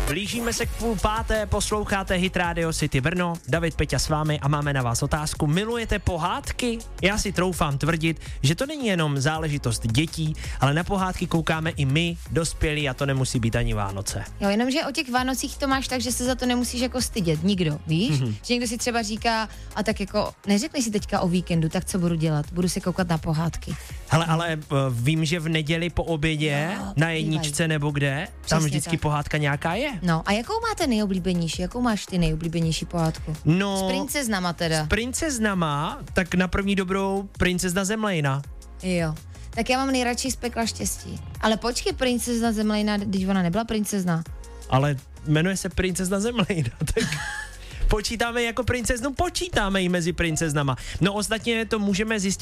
Blížíme se k 4:30, posloucháte Hit Radio City Brno, David Peťa s vámi a máme na vás otázku. Milujete pohádky? Já si troufám tvrdit, že to není jenom záležitost dětí, ale na pohádky koukáme i my, dospělí, a to nemusí být ani Vánoce. Jo, jenomže o těch Vánocích to máš tak, že se za to nemusíš jako stydět, nikdo, víš? Že někdo si třeba říká, a tak jako, neřekni si teďka o víkendu, tak co budu dělat? Budu se koukat na pohádky. Hele, ale vím, že v neděli po obědě na jedničce nebo kde, tam Přesně vždycky tak. pohádka nějaká je. No, a jakou máte nejoblíbenější? Jakou máš ty nejoblíbenější pohádku? No, S princeznama teda. princeznama, tak na první dobrou Princezna Zemlejna. Jo. Tak já mám nejradši z Pekla štěstí. Ale počkej, princezna Zemlejna, když ona nebyla princezna. Ale jmenuje se Princezna Zemlejna, tak počítáme jako princeznu, počítáme ji mezi princeznama. No ostatně to můžeme zjistit